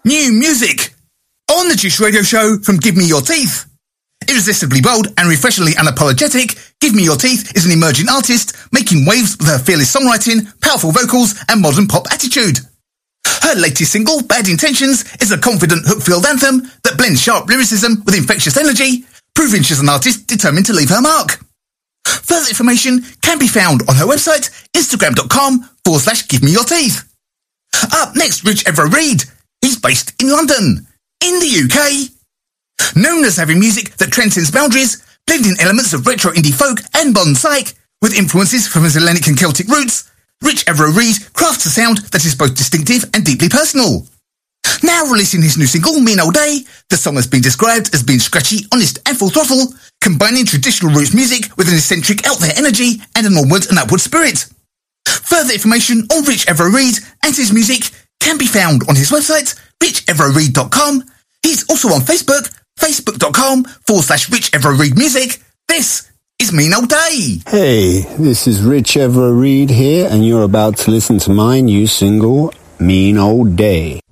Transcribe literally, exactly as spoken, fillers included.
New music on the Juice Radio Show from Give Me Your Teeth. Irresistibly bold and refreshingly unapologetic, Give Me Your Teeth is an emerging artist making waves with her fearless songwriting, powerful vocals and modern pop attitude. Her latest single, Bad Intentions, is a confident hook-filled anthem that blends sharp lyricism with infectious energy, proving she's an artist determined to leave her mark. Further information can be found on her website, instagram.com forward slash Give Me Your Teeth. Up next, Rich Everett Reed. He's based in London, in the U K. Known as having music that transcends boundaries, blending elements of retro indie folk and modern psych with influences from his Hellenic and Celtic roots, Rich Everett Reed crafts a sound that is both distinctive and deeply personal. Now releasing his new single, Mean Old Day, the song has been described as being scratchy, honest and full throttle, combining traditional roots music with an eccentric out-there energy and an onward and upward spirit. Further information on Rich Everett Reed and his music can be found on his website, rich everett reed dot com. He's also on Facebook, facebook.com forward slash Rich Everett Reed Music. This is Mean Old Day. Hey, this is Rich Everett Reed here, and you're about to listen to my new single, Mean Old Day.